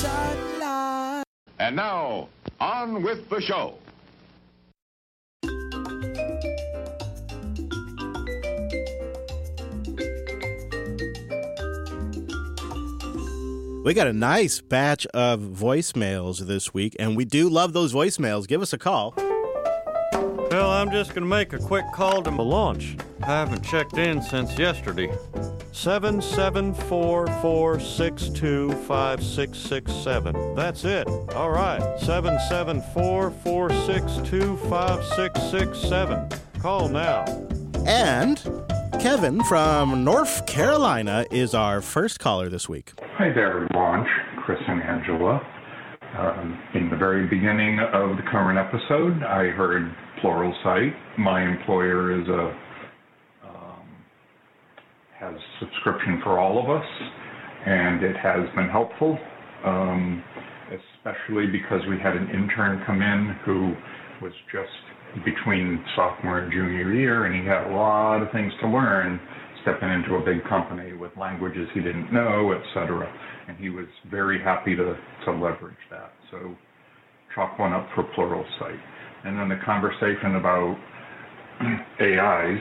shine light. And now, on with the show. We got a nice batch of voicemails this week, and we do love those voicemails. Give us a call. Well, I'm just going to make a quick call to the launch. I haven't checked in since yesterday. 774-462-5667. That's it. All right. 774-462-5667. Call now. And Kevin from North Carolina is our first caller this week. Hi there, Launch, Chris and Angela. In the very beginning of the current episode, I heard Pluralsight. My employer is has subscription for all of us, and it has been helpful, especially because we had an intern come in who was just between sophomore and junior year, and he had a lot of things to learn stepping into a big company with languages he didn't know, etc. And he was very happy to leverage that. So chalk one up for Pluralsight. And then the conversation about AIs,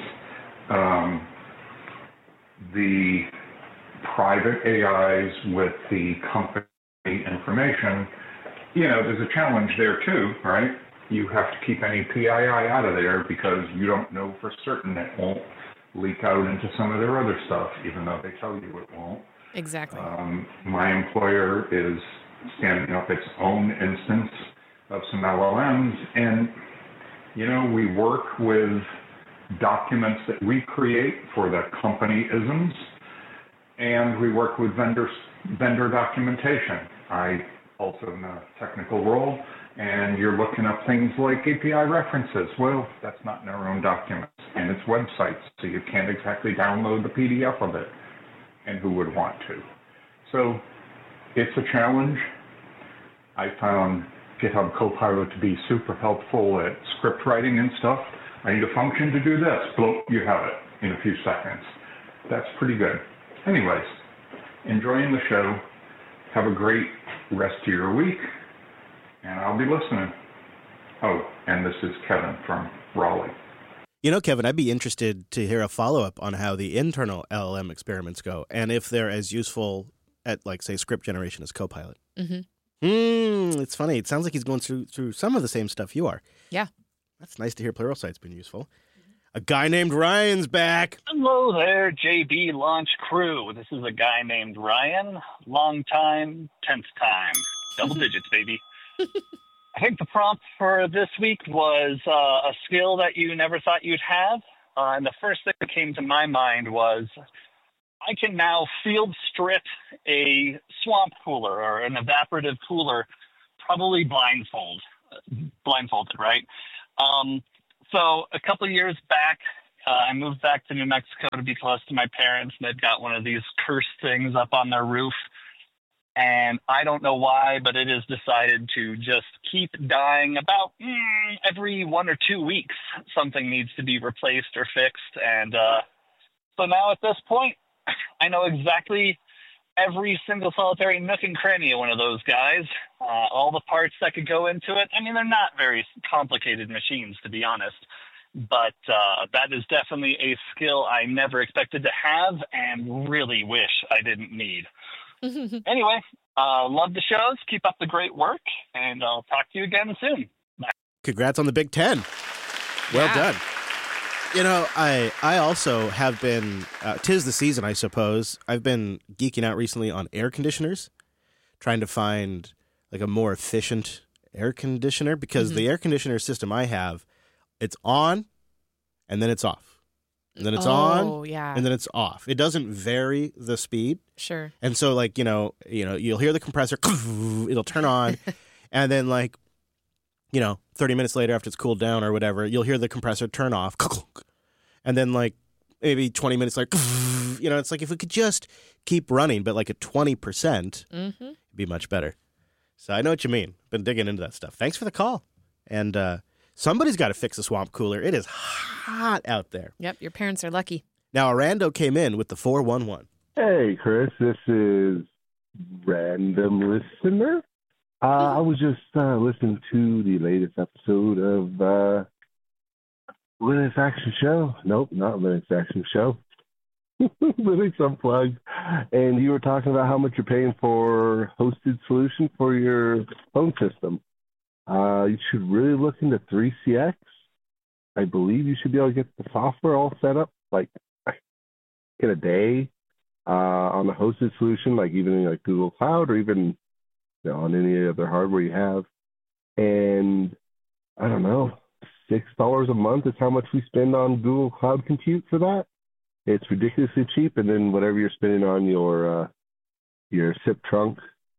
the private AIs with the company information, there's a challenge there too, right? You have to keep any PII out of there because you don't know for certain it won't leak out into some of their other stuff, even though they tell you it won't. Exactly. My employer is standing up its own instance of some LLMs, and, we work with documents that we create for the company isms, and we work with vendor documentation. I also in a technical role, and you're looking up things like API references. Well, that's not in our own documents, and it's websites, so you can't exactly download the PDF of it, and who would want to? So it's a challenge. I found GitHub Copilot to be super helpful at script writing and stuff. I need a function to do this. Bloop, you have it in a few seconds. That's pretty good. Anyways, enjoying the show. Have a great rest of your week, and I'll be listening. Oh, and this is Kevin from Raleigh. Kevin, I'd be interested to hear a follow-up on how the internal LLM experiments go, and if they're as useful at, say, script generation as Copilot. Mm-hmm. It's funny. It sounds like he's going through some of the same stuff you are. Yeah. That's nice to hear Pluralsight's been useful. A guy named Ryan's back. Hello there, JB Launch Crew. This is a guy named Ryan. Long time, 10th time. Double digits, baby. I think the prompt for this week was a skill that you never thought you'd have. And the first thing that came to my mind was I can now field strip a swamp cooler or an evaporative cooler, probably blindfolded, right? So a couple of years back, I moved back to New Mexico to be close to my parents. They've got one of these cursed things up on their roof. And I don't know why, but it has decided to just keep dying about every 1 or 2 weeks. Something needs to be replaced or fixed. And so now at this point, I know exactly every single solitary nook and cranny of one of those guys, all the parts that could go into it. I mean, they're not very complicated machines, to be honest, but that is definitely a skill I never expected to have and really wish I didn't need. Anyway, love the shows. Keep up the great work, and I'll talk to you again soon. Bye. Congrats on the Big Ten. Well done. I also have been, 'tis the season, I suppose. I've been geeking out recently on air conditioners, trying to find a more efficient air conditioner, because the air conditioner system I have, it's on and then it's off. And then it's on and then it's off. It doesn't vary the speed. Sure. And so you'll hear the compressor, it'll turn on, and then 30 minutes later after it's cooled down or whatever, you'll hear the compressor turn off. And then maybe 20 minutes later, it's if we could just keep running, but at 20%, it'd be much better. So I know what you mean. Been digging into that stuff. Thanks for the call. And somebody's got to fix the swamp cooler. It is hot out there. Yep, your parents are lucky. Now, Arando came in with the 411. Hey, Chris. This is random listener. I was just listening to the latest episode of Linux Action Show. Nope, not Linux Action Show. Linux Unplugged. And you were talking about how much you're paying for hosted solution for your phone system. You should really look into 3CX. I believe you should be able to get the software all set up like in a day on a hosted solution, like even in like Google Cloud or even on any other hardware you have. And I don't know, $6 a month is how much we spend on Google Cloud Compute for that. It's ridiculously cheap. And then whatever you're spending on your SIP trunk,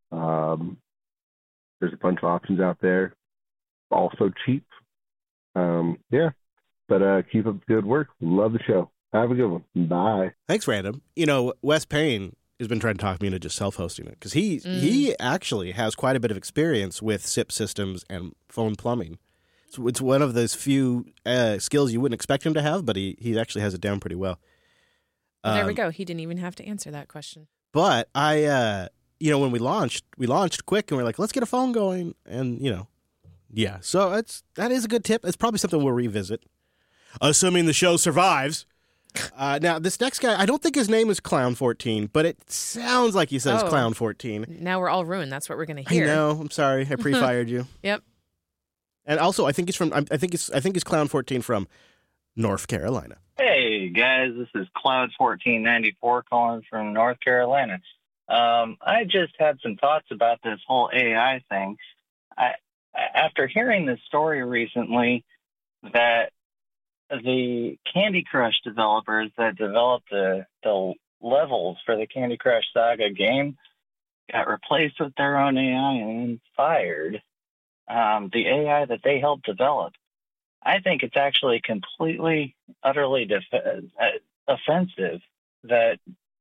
there's a bunch of options out there, also cheap. Yeah, but keep up the good work. Love the show. Have a good one. Bye. Thanks, Random. Wes Payne has been trying to talk me into just self-hosting it because he actually has quite a bit of experience with SIP systems and phone plumbing. It's one of those few skills you wouldn't expect him to have, but he actually has it down pretty well. There we go. He didn't even have to answer that question. But I, when we launched quick and we're like, let's get a phone going. And, yeah. So that is a good tip. It's probably something we'll revisit, assuming the show survives. Now, this next guy, I don't think his name is Clown14, but it sounds like he says Clown14. Now we're all ruined. That's what we're going to hear. I know. I'm sorry. I pre-fired you. Yep. And also, I think he's Clown14 from North Carolina. Hey guys, this is Cloud1494 calling from North Carolina. I just had some thoughts about this whole AI thing. After hearing this story recently that the Candy Crush developers that developed the levels for the Candy Crush Saga game got replaced with their own AI and fired the AI that they helped develop. I think it's actually completely, utterly offensive that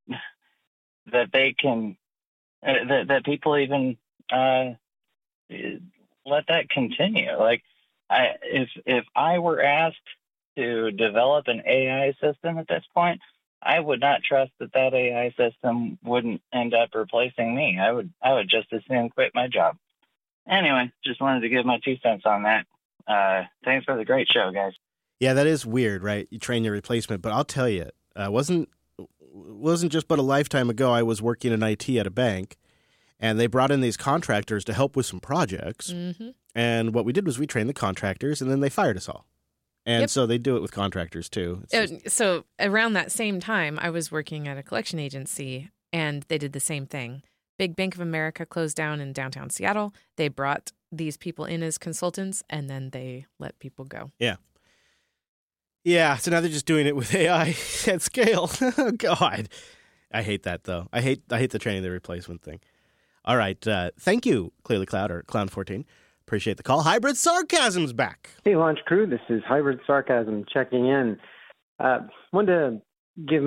they can that people even let that continue. Like, if I were asked to develop an AI system at this point, I would not trust that AI system wouldn't end up replacing me. I would just as soon quit my job. Anyway, just wanted to give my 2 cents on that. Thanks for the great show, guys. Yeah, that is weird, right? You train your replacement, but I'll tell you, wasn't just but a lifetime ago I was working in IT at a bank, and they brought in these contractors to help with some projects. Mm-hmm. And what we did was we trained the contractors, and then they fired us all. And so they do it with contractors too. So around that same time, I was working at a collection agency, and they did the same thing. Big Bank of America closed down in downtown Seattle. They brought these people in as consultants, and then they let people go. Yeah. Yeah, so now they're just doing it with AI at scale. Oh, God. I hate that, though. I hate the training the replacement thing. All right. Thank you, Clearly Cloud or Clown14. Appreciate the call. Hybrid Sarcasm's back. Hey, Launch Crew. This is Hybrid Sarcasm checking in. Wanted to give